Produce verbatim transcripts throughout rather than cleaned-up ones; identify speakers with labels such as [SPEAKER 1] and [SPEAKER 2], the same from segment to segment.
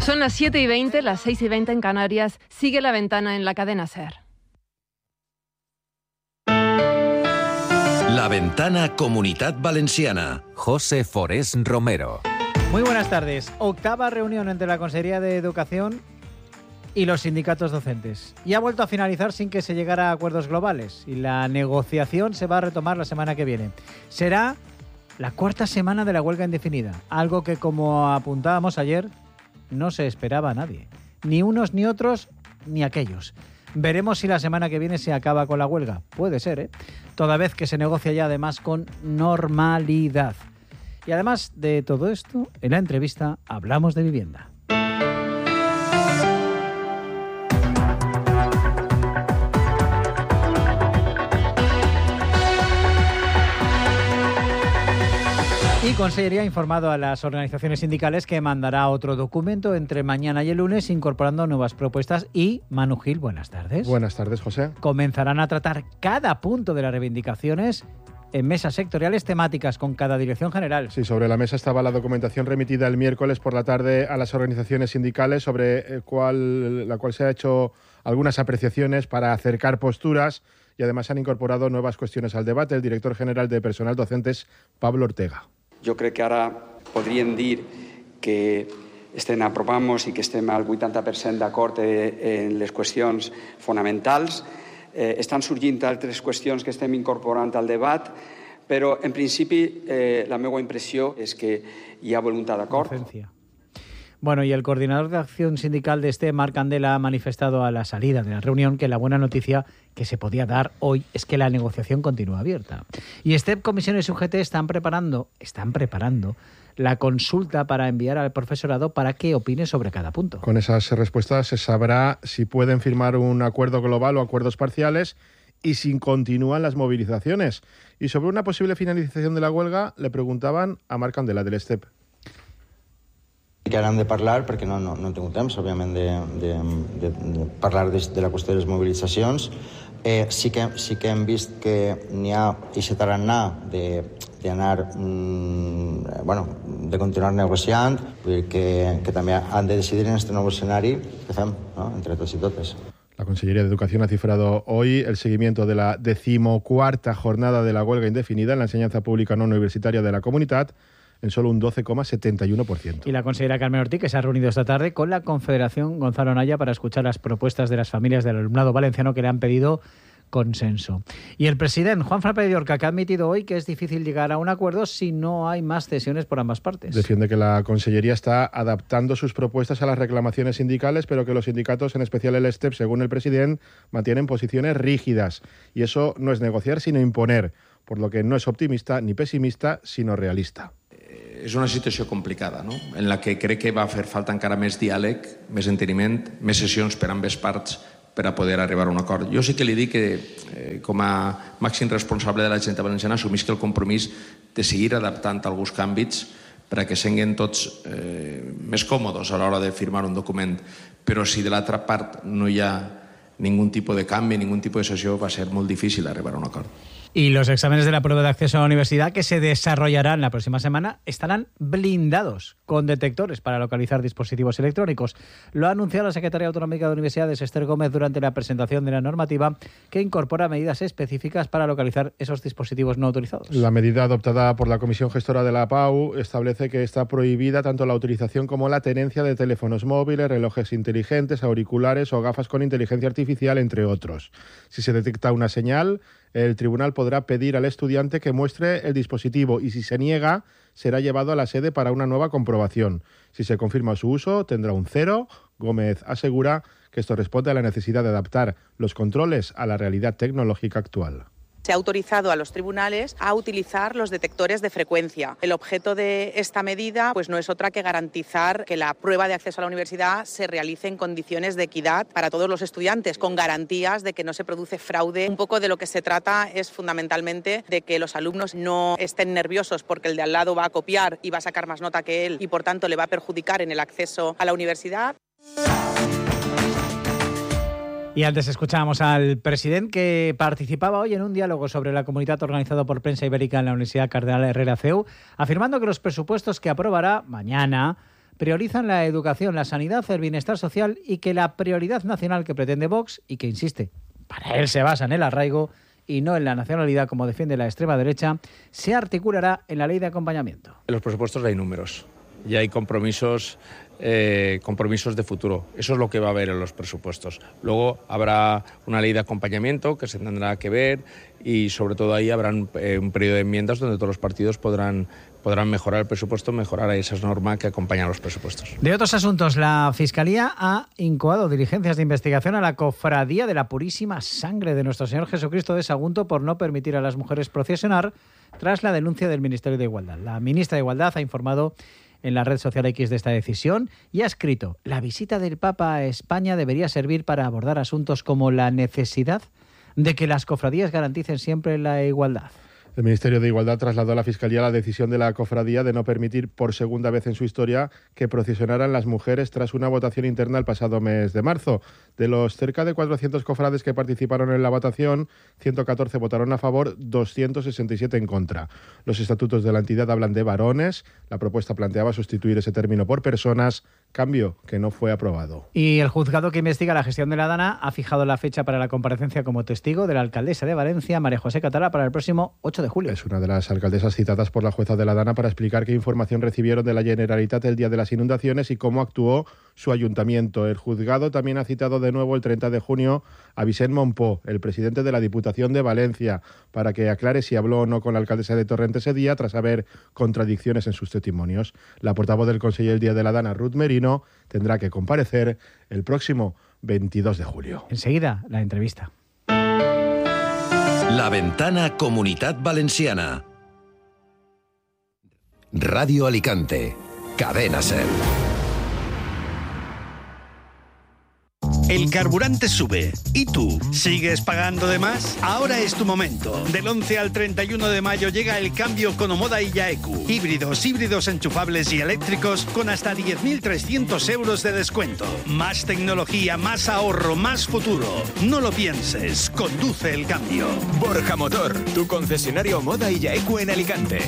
[SPEAKER 1] Son las siete y veinte, las seis y veinte en Canarias. Sigue La Ventana en la cadena SER.
[SPEAKER 2] La Ventana Comunitat Valenciana. José Forés Romero.
[SPEAKER 3] Muy buenas tardes. Octava reunión entre la Consejería de Educación y los sindicatos docentes. Y ha vuelto a finalizar sin que se llegara a acuerdos globales. Y la negociación se va a retomar la semana que viene. Será la cuarta semana de la huelga indefinida. Algo que, como apuntábamos ayer, no se esperaba a nadie. Ni unos ni otros, ni aquellos. Veremos si la semana que viene se acaba con la huelga. Puede ser, ¿eh? Toda vez que se negocia ya además con normalidad. Y además de todo esto, en la entrevista hablamos de vivienda. Y Consellería ha informado a las organizaciones sindicales que mandará otro documento entre mañana y el lunes incorporando nuevas propuestas. Y Manu Gil, buenas tardes.
[SPEAKER 4] Buenas tardes, José.
[SPEAKER 3] Comenzarán a tratar cada punto de las reivindicaciones en mesas sectoriales temáticas con cada dirección general.
[SPEAKER 4] Sí, sobre la mesa estaba la documentación remitida el miércoles por la tarde a las organizaciones sindicales sobre cuál, la cual se ha hecho algunas apreciaciones para acercar posturas y además han incorporado nuevas cuestiones al debate. El director general de Personal Docentes, Pablo Ortega.
[SPEAKER 5] Jo crec que ara podríem dir que estem apropant-nos i que estem al vuitanta per cent d'acord en les qüestions fonamentals. Eh, estan sorgint altres qüestions que estem incorporant al debat, però en principi eh, la meva impressió és que hi ha voluntat d'acord.
[SPEAKER 3] Bueno, y el coordinador de acción sindical de este, Marc Candela, ha manifestado a la salida de la reunión que la buena noticia que se podía dar hoy es que la negociación continúa abierta. Y STEP, comisiones y U G T están preparando, están preparando la consulta para enviar al profesorado para que opine sobre cada punto.
[SPEAKER 4] Con esas respuestas se sabrá si pueden firmar un acuerdo global o acuerdos parciales y si continúan las movilizaciones. Y sobre una posible finalización de la huelga le preguntaban a Marc Candela del STEP.
[SPEAKER 6] Que ara hem de parlar, perquè no, no, no hem tingut temps, òbviament, de, de, de, de parlar de, de la qüestió de les mobilitzacions. Eh, sí, que, sí que hem vist que n'hi ha aquest tarannà d'anar, mm, bueno, de continuar negociant, vull dir que, que també han de decidir en este nou escenari que fem, no?, entre tots i totes.
[SPEAKER 4] La Consellería de Educación ha cifrado hoy el seguimiento de la decimocuarta jornada de la huelga indefinida en la enseñanza pública no universitaria de la comunidad en solo un doce coma setenta y uno por ciento.
[SPEAKER 3] Y la consejera Carmen Ortiz, que se ha reunido esta tarde con la Confederación Gonzalo Naya para escuchar las propuestas de las familias del alumnado valenciano que le han pedido consenso. Y el presidente Juan Fran Pérez-Llorca, que ha admitido hoy que es difícil llegar a un acuerdo si no hay más cesiones por ambas partes.
[SPEAKER 4] Defiende que la Consellería está adaptando sus propuestas a las reclamaciones sindicales, pero que los sindicatos, en especial el STEP, según el presidente, mantienen posiciones rígidas. Y eso no es negociar, sino imponer, por lo que no es optimista ni pesimista, sino realista.
[SPEAKER 7] És una situació complicada, no?, en la que crec que va fer falta encara més diàleg, més enteniment, més sessions per ambes parts per a poder arribar a un acord. Jo sí que li dic que, eh, com a màxim responsable de la Generalitat Valenciana, assumís que el compromís de seguir adaptant alguns canvis per a que siguin tots eh, més còmodes a l'hora de firmar un document. Però si de l'altra part no hi ha ningún tipus de canvi, ningún tipus de sessió, va ser molt difícil arribar a un acord.
[SPEAKER 3] Y los exámenes de la prueba de acceso a la universidad que se desarrollarán la próxima semana estarán blindados con detectores para localizar dispositivos electrónicos. Lo ha anunciado la secretaria autonómica de Universidades, Esther Gómez, durante la presentación de la normativa que incorpora medidas específicas para localizar esos dispositivos no autorizados.
[SPEAKER 4] La medida adoptada por la Comisión Gestora de la P A U establece que está prohibida tanto la utilización como la tenencia de teléfonos móviles, relojes inteligentes, auriculares o gafas con inteligencia artificial, entre otros. Si se detecta una señal, el tribunal podrá pedir al estudiante que muestre el dispositivo y si se niega, será llevado a la sede para una nueva comprobación. Si se confirma su uso, tendrá un cero. Gómez asegura que esto responde a la necesidad de adaptar los controles a la realidad tecnológica actual.
[SPEAKER 8] Se ha autorizado a los tribunales a utilizar los detectores de frecuencia. El objeto de esta medida pues, no es otra que garantizar que la prueba de acceso a la universidad se realice en condiciones de equidad para todos los estudiantes, con garantías de que no se produce fraude. Un poco de lo que se trata es fundamentalmente de que los alumnos no estén nerviosos porque el de al lado va a copiar y va a sacar más nota que él y por tanto le va a perjudicar en el acceso a la universidad.
[SPEAKER 3] Y antes escuchábamos al presidente que participaba hoy en un diálogo sobre la comunidad organizado por Prensa Ibérica en la Universidad Cardenal Herrera C E U, afirmando que los presupuestos que aprobará mañana priorizan la educación, la sanidad, el bienestar social y que la prioridad nacional que pretende Vox y que, insiste, para él se basa en el arraigo y no en la nacionalidad, como defiende la extrema derecha, se articulará en la ley de acompañamiento.
[SPEAKER 7] En los presupuestos hay números y hay compromisos, eh, compromisos de futuro. Eso es lo que va a haber en los presupuestos. Luego habrá una ley de acompañamiento que se tendrá que ver y sobre todo ahí habrá un, eh, un periodo de enmiendas donde todos los partidos podrán, podrán mejorar el presupuesto, mejorar esas normas que acompañan los presupuestos.
[SPEAKER 3] De otros asuntos, la Fiscalía ha incoado diligencias de investigación a la Cofradía de la Purísima Sangre de Nuestro Señor Jesucristo de Sagunto por no permitir a las mujeres procesionar tras la denuncia del Ministerio de Igualdad. La ministra de Igualdad ha informado en la red social X de esta decisión y ha escrito: la visita del Papa a España debería servir para abordar asuntos como la necesidad de que las cofradías garanticen siempre la igualdad.
[SPEAKER 4] El Ministerio de Igualdad trasladó a la Fiscalía la decisión de la cofradía de no permitir por segunda vez en su historia que procesionaran las mujeres tras una votación interna el pasado mes de marzo. De los cerca de cuatrocientos cofrades que participaron en la votación, ciento catorce votaron a favor, doscientos sesenta y siete en contra. Los estatutos de la entidad hablan de varones. La propuesta planteaba sustituir ese término por personas, cambio que no fue aprobado.
[SPEAKER 3] Y el juzgado que investiga la gestión de la Dana ha fijado la fecha para la comparecencia como testigo de la alcaldesa de Valencia, María José Catalá, para el próximo ocho de julio.
[SPEAKER 4] Es una de las alcaldesas citadas por la jueza de la Dana para explicar qué información recibieron de la Generalitat el día de las inundaciones y cómo actuó su ayuntamiento. El juzgado también ha citado de nuevo el treinta de junio a Vicent Monpó, el presidente de la Diputación de Valencia, para que aclare si habló o no con la alcaldesa de Torrent ese día tras haber contradicciones en sus testimonios. La portavoz del Consejo el día de la Dana, Ruth Merino, tendrá que comparecer el próximo veintidós de julio.
[SPEAKER 3] Enseguida, la entrevista.
[SPEAKER 2] La Ventana Comunitat Valenciana. Radio Alicante. Cadena SER.
[SPEAKER 9] El carburante sube. ¿Y tú? ¿Sigues pagando de más? Ahora es tu momento. Del once al treinta y uno de mayo llega el cambio con Omoda y Yaeku. Híbridos, híbridos enchufables y eléctricos con hasta diez mil trescientos euros de descuento. Más tecnología, más ahorro, más futuro. No lo pienses. Conduce el cambio.
[SPEAKER 10] Borja Motor, tu concesionario Omoda y Yaeku en Alicante.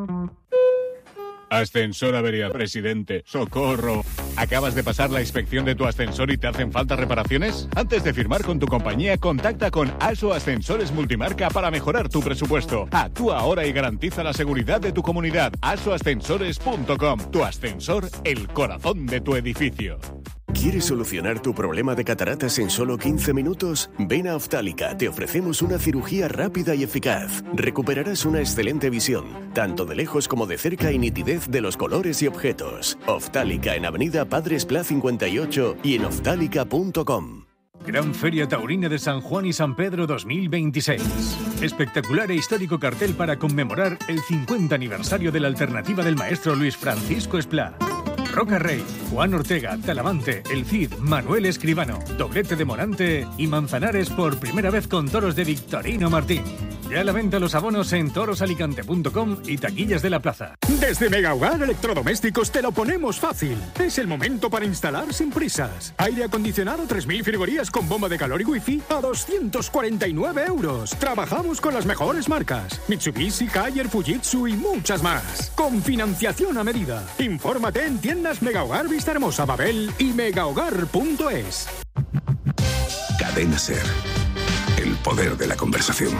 [SPEAKER 11] Ascensor averiado, presidente. ¡Socorro! ¿Acabas de pasar la inspección de tu ascensor y te hacen falta reparaciones? Antes de firmar con tu compañía, contacta con ASO Ascensores Multimarca para mejorar tu presupuesto. Actúa ahora y garantiza la seguridad de tu comunidad. aso ascensores punto com. Tu ascensor, el corazón de tu edificio.
[SPEAKER 12] ¿Quieres solucionar tu problema de cataratas en solo quince minutos? Ven a Oftálica, te ofrecemos una cirugía rápida y eficaz. Recuperarás una excelente visión, tanto de lejos como de cerca y nitidez de los colores y objetos. Oftálica en Avenida Padres Pla cincuenta y ocho y en oftálica punto com.
[SPEAKER 13] Gran Feria Taurina de San Juan y San Pedro dos mil veintiséis. Espectacular e histórico cartel para conmemorar el cincuenta aniversario de la alternativa del maestro Luis Francisco Esplá. Roca Rey, Juan Ortega, Talavante, El Cid, Manuel Escribano, doblete de Morante y Manzanares por primera vez con toros de Victorino Martín. Ya a la venta los abonos en toros alicante punto com y taquillas de la plaza.
[SPEAKER 14] Desde Mega Hogar Electrodomésticos te lo ponemos fácil. Es el momento para instalar sin prisas. Aire acondicionado tres mil frigorías con bomba de calor y wifi a doscientos cuarenta y nueve euros. Trabajamos con las mejores marcas: Mitsubishi, Haier, Fujitsu y muchas más. Con financiación a medida. Infórmate en tiendas Mega Hogar Vista Hermosa, Babel y megahogar punto es.
[SPEAKER 15] Cadena SER. El poder de la conversación.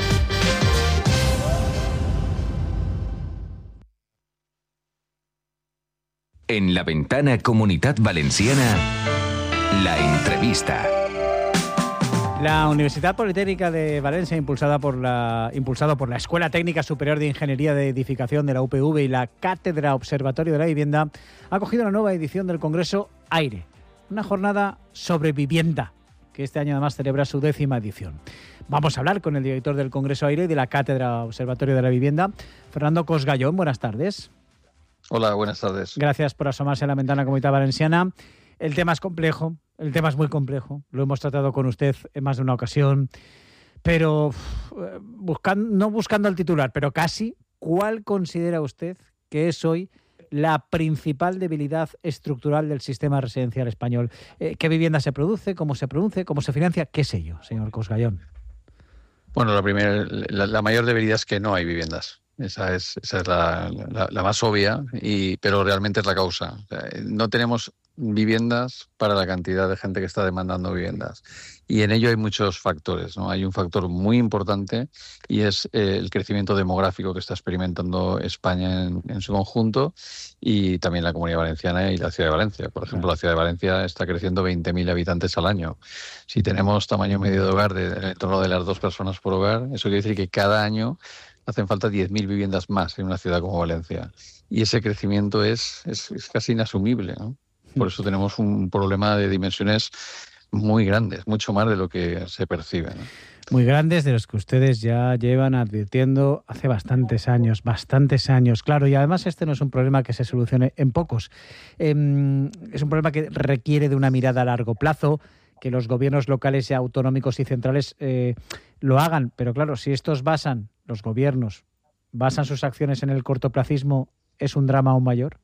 [SPEAKER 2] En la Ventana Comunitat Valenciana, la entrevista.
[SPEAKER 3] La Universidad Politécnica de Valencia, impulsada por la, impulsado por la Escuela Técnica Superior de Ingeniería de Edificación de la U P V y la Cátedra Observatorio de la Vivienda, ha acogido la nueva edición del Congreso Aire, una jornada sobre vivienda, que este año además celebra su décima edición. Vamos a hablar con el director del Congreso Aire y de la Cátedra Observatorio de la Vivienda, Fernando Cosgallón. Buenas tardes.
[SPEAKER 16] Hola, buenas tardes.
[SPEAKER 3] Gracias por asomarse a la Ventana Comunitat Valenciana. El tema es complejo, el tema es muy complejo. Lo hemos tratado con usted en más de una ocasión, pero buscando, no buscando el titular, pero casi, ¿cuál considera usted que es hoy la principal debilidad estructural del sistema residencial español? Eh, ¿Qué vivienda se produce? ¿Cómo se produce? ¿Cómo se financia? ¿Qué sé yo, señor Cosgallón?
[SPEAKER 16] Bueno, la, primera, la, la mayor debilidad es que no hay viviendas. Esa es, esa es la, la, la más obvia, y, pero realmente es la causa. O sea, no tenemos viviendas para la cantidad de gente que está demandando viviendas. Y en ello hay muchos factores, ¿no? Hay un factor muy importante y es eh, el crecimiento demográfico que está experimentando España en, en su conjunto, y también la Comunidad Valenciana y la Ciudad de Valencia. Por ejemplo, la Ciudad de Valencia está creciendo veinte mil habitantes al año. Si tenemos tamaño medio de hogar de, en torno de las dos personas por hogar, eso quiere decir que cada año hacen falta diez mil viviendas más en una ciudad como Valencia. Y ese crecimiento es, es, es casi inasumible, ¿no? Por eso tenemos un problema de dimensiones muy grandes, mucho más de lo que se percibe, ¿no?
[SPEAKER 3] Muy grandes, de los que ustedes ya llevan advirtiendo hace bastantes años, bastantes años, claro. Y además este no es un problema que se solucione en pocos. Eh, es un problema que requiere de una mirada a largo plazo, que los gobiernos locales y autonómicos y centrales eh, lo hagan. Pero claro, si estos basan, los gobiernos, basan sus acciones en el cortoplacismo, ¿es un drama aún mayor?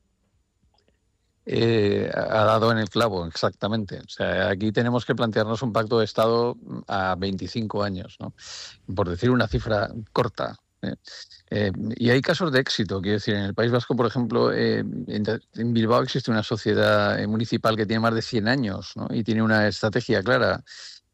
[SPEAKER 16] Eh, ha dado en el clavo, exactamente. O sea, aquí tenemos que plantearnos un pacto de Estado a veinticinco años, ¿no? Por decir una cifra corta. ¿eh? Eh, y hay casos de éxito, quiero decir, en el País Vasco, por ejemplo, eh, en, en Bilbao existe una sociedad municipal que tiene más de cien años, ¿no? Y tiene una estrategia clara.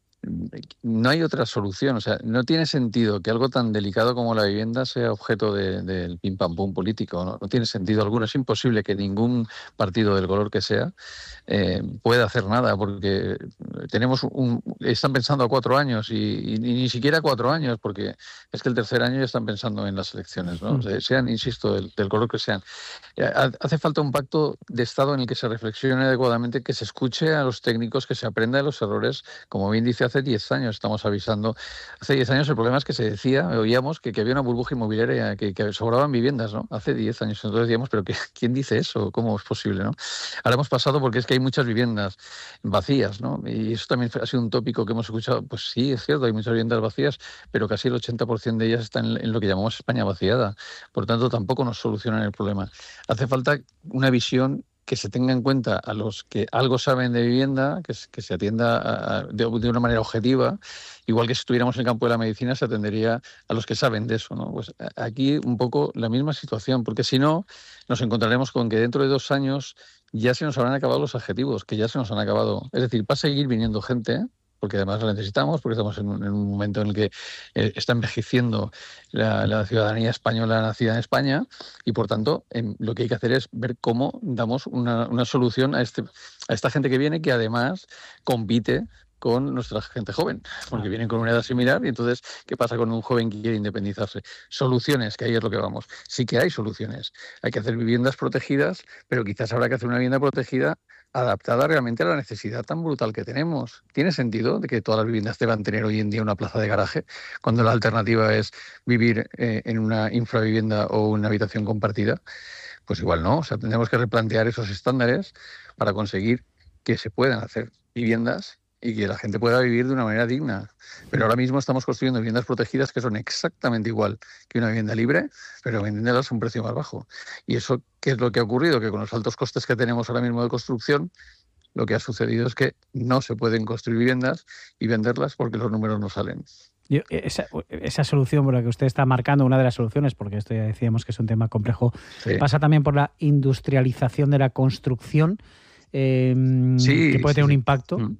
[SPEAKER 16] No hay otra solución, o sea, no tiene sentido que algo tan delicado como la vivienda sea objeto del de, de pim pam pum político, ¿no? No tiene sentido alguno. Es imposible que ningún partido del color que sea eh, pueda hacer nada, porque tenemos un, están pensando a cuatro años y, y, y ni siquiera cuatro años, porque es que el tercer año ya están pensando en las elecciones, ¿no? O sea, sean, insisto, del, del color que sean. Hace falta un pacto de Estado en el que se reflexione adecuadamente, que se escuche a los técnicos, que se aprenda de los errores, como bien dice hace diez años estamos avisando. Hace diez años el problema es que se decía, oíamos que, que había una burbuja inmobiliaria, que, que sobraban viviendas, ¿no? Hace diez años. Entonces decíamos, pero ¿qué, ¿quién dice eso? ¿Cómo es posible, no? Ahora hemos pasado porque es que hay muchas viviendas vacías, ¿no? Y eso también ha sido un tópico que hemos escuchado. Pues sí, es cierto, hay muchas viviendas vacías, pero casi el ochenta por ciento de ellas están en, en lo que llamamos España vaciada. Por tanto, tampoco nos solucionan el problema. Hace falta una visión que se tenga en cuenta a los que algo saben de vivienda, que, que se atienda a, a, de, de una manera objetiva, igual que si estuviéramos en el campo de la medicina se atendería a los que saben de eso, ¿no? Pues aquí un poco la misma situación, porque si no nos encontraremos con que dentro de dos años ya se nos habrán acabado los adjetivos, que ya se nos han acabado. Es decir, va a seguir viniendo gente, ¿eh? Porque además la necesitamos, porque estamos en un, en un momento en el que eh, está envejeciendo la, la ciudadanía española nacida en España, y por tanto eh, lo que hay que hacer es ver cómo damos una, una solución a, este, a esta gente que viene, que además compite con nuestra gente joven, porque vienen con una edad similar, y entonces, ¿qué pasa con un joven que quiere independizarse? Soluciones, que ahí es lo que vamos. Sí que hay soluciones. Hay que hacer viviendas protegidas, pero quizás habrá que hacer una vivienda protegida adaptada realmente a la necesidad tan brutal que tenemos. ¿Tiene sentido de que todas las viviendas deban tener hoy en día una plaza de garaje, cuando la alternativa es vivir eh, en una infravivienda o una habitación compartida? Pues igual no. O sea, tendremos que replantear esos estándares para conseguir que se puedan hacer viviendas y que la gente pueda vivir de una manera digna. Pero ahora mismo estamos construyendo viviendas protegidas que son exactamente igual que una vivienda libre, pero vendiéndolas a un precio más bajo. ¿Y eso qué es lo que ha ocurrido? Que con los altos costes que tenemos ahora mismo de construcción, lo que ha sucedido es que no se pueden construir viviendas y venderlas porque los números no salen.
[SPEAKER 3] Yo, esa, esa solución por la que usted está marcando, una de las soluciones, porque esto ya decíamos que es un tema complejo, sí, pasa también por la industrialización de la construcción, eh, sí, que puede tener sí. un impacto. Mm.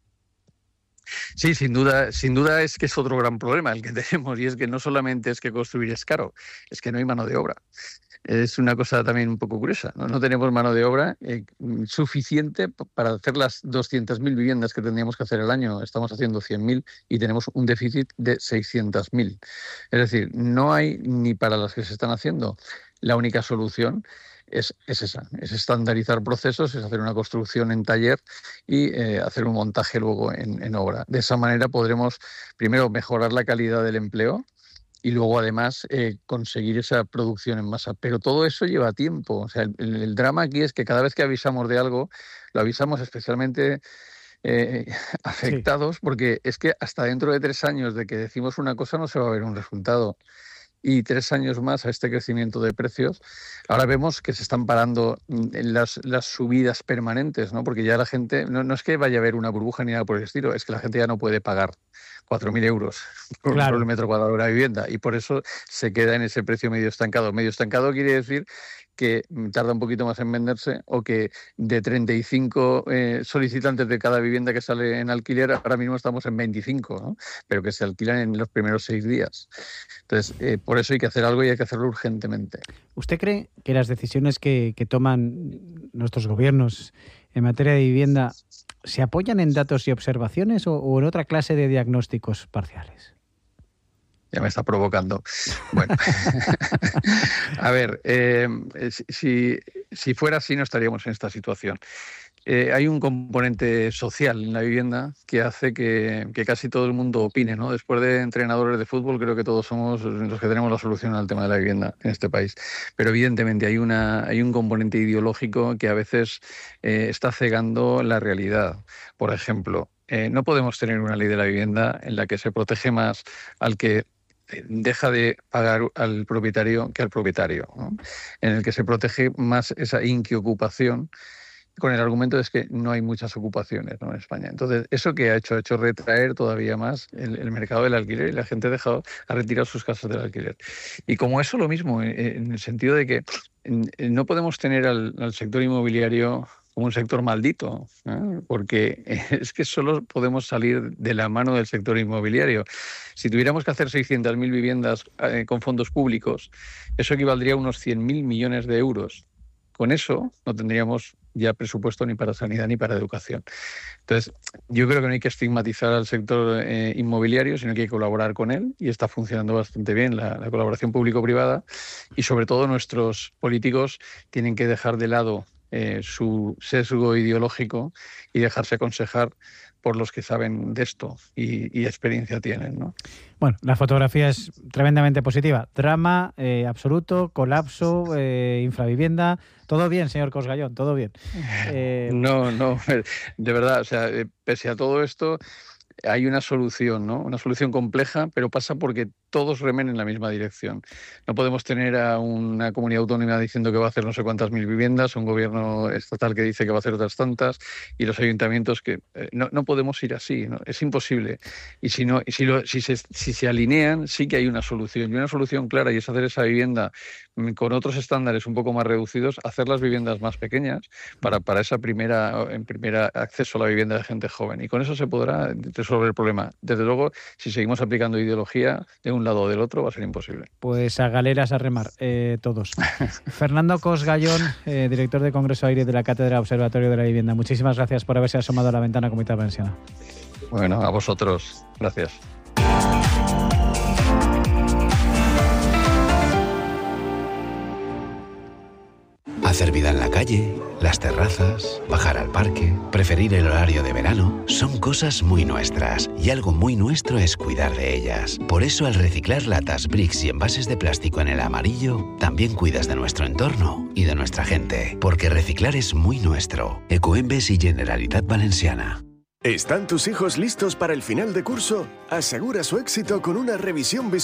[SPEAKER 16] Sí, sin duda, sin duda es que es otro gran problema el que tenemos, y es que no solamente es que construir es caro, es que no hay mano de obra. Es una cosa también un poco curiosa, ¿no? No tenemos mano de obra eh, suficiente para hacer las doscientas mil viviendas que tendríamos que hacer el año. Estamos haciendo cien mil y tenemos un déficit de seiscientas mil. Es decir, no hay ni para las que se están haciendo. La única solución Es, es esa, es estandarizar procesos, es hacer una construcción en taller y eh, hacer un montaje luego en, en obra. De esa manera podremos, primero, mejorar la calidad del empleo y luego, además, eh, conseguir esa producción en masa. Pero todo eso lleva tiempo. O sea, el, el drama aquí es que cada vez que avisamos de algo, lo avisamos especialmente eh, afectados, sí, porque es que hasta dentro de tres años de que decimos una cosa no se va a ver un resultado. Y tres años más a este crecimiento de precios, ahora vemos que se están parando las, las subidas permanentes, ¿no? Porque ya la gente, no, no es que vaya a haber una burbuja ni nada por el estilo, es que la gente ya no puede pagar cuatro mil euros por,
[SPEAKER 3] Claro.
[SPEAKER 16] por el metro cuadrado de la vivienda, y por eso se queda en ese precio medio estancado. Medio estancado quiere decir que tarda un poquito más en venderse, o que de treinta y cinco eh, solicitantes de cada vivienda que sale en alquiler, ahora mismo estamos en veinticinco, ¿no? Pero que se alquilan en los primeros seis días. Entonces, eh, por eso hay que hacer algo y hay que hacerlo urgentemente.
[SPEAKER 3] ¿Usted cree que las decisiones que, que toman nuestros gobiernos en materia de vivienda se apoyan en datos y observaciones o, o en otra clase de diagnósticos parciales?
[SPEAKER 16] Ya me está provocando. Bueno, a ver, eh, si, si fuera así no estaríamos en esta situación. Eh, hay un componente social en la vivienda que hace que, que casi todo el mundo opine, ¿no? Después de entrenadores de fútbol, creo que todos somos los que tenemos la solución al tema de la vivienda en este país. Pero evidentemente hay, una, hay un componente ideológico que a veces eh, está cegando la realidad. Por ejemplo, eh, no podemos tener una ley de la vivienda en la que se protege más al que deja de pagar al propietario que al propietario, ¿no? En el que se protege más esa inquiocupación, con el argumento es que no hay muchas ocupaciones, ¿no?, en España. Entonces, ¿eso qué ha hecho? Ha hecho retraer todavía más el, el mercado del alquiler, y la gente ha dejado, ha retirado sus casas del alquiler. Y como eso, lo mismo, en, en el sentido de que en, en no podemos tener al, al sector inmobiliario como un sector maldito, ¿eh? Porque es que solo podemos salir de la mano del sector inmobiliario. Si tuviéramos que hacer seiscientas mil viviendas eh, con fondos públicos, eso equivaldría a unos cien mil millones de euros. Con eso no tendríamos ya presupuesto ni para sanidad ni para educación. Entonces, yo creo que no hay que estigmatizar al sector eh, inmobiliario, sino que hay que colaborar con él, y está funcionando bastante bien la, la colaboración público-privada, y sobre todo nuestros políticos tienen que dejar de lado eh, su sesgo ideológico y dejarse aconsejar por los que saben de esto y, y experiencia tienen, ¿no?
[SPEAKER 3] Bueno, la fotografía es tremendamente positiva. Drama eh, absoluto, colapso, eh, infravivienda. Todo bien, señor Cosgallón, todo bien. Eh...
[SPEAKER 16] No, no, de verdad, o sea, pese a todo esto, hay una solución, ¿no? Una solución compleja, pero pasa porque todos remen en la misma dirección. No podemos tener a una comunidad autónoma diciendo que va a hacer no sé cuántas mil viviendas, un gobierno estatal que dice que va a hacer otras tantas, y los ayuntamientos que... Eh, no, no podemos ir así, ¿no? Es imposible. Y si no, y si, lo, si, se, si se alinean, sí que hay una solución. Y una solución clara, y es hacer esa vivienda con otros estándares un poco más reducidos, hacer las viviendas más pequeñas para, para esa primera, en primera acceso a la vivienda de gente joven. Y con eso se podrá resolver el problema. Desde luego, si seguimos aplicando ideología de un lado o del otro, va a ser imposible.
[SPEAKER 3] Pues a galeras a remar, eh, todos. Fernando Cosgallón, eh, director de Congreso Aire de la Cátedra Observatorio de la Vivienda. Muchísimas gracias por haberse asomado a la ventana Comunidad Valenciana.
[SPEAKER 16] Bueno, a vosotros. Gracias.
[SPEAKER 17] Hacer vida en la calle, las terrazas, bajar al parque, preferir el horario de verano, son cosas muy nuestras, y algo muy nuestro es cuidar de ellas. Por eso, al reciclar latas, bricks y envases de plástico en el amarillo, también cuidas de nuestro entorno y de nuestra gente, porque reciclar es muy nuestro. Ecoembes y Generalitat Valenciana.
[SPEAKER 12] ¿Están tus hijos listos para el final de curso? Asegura su éxito con una revisión visual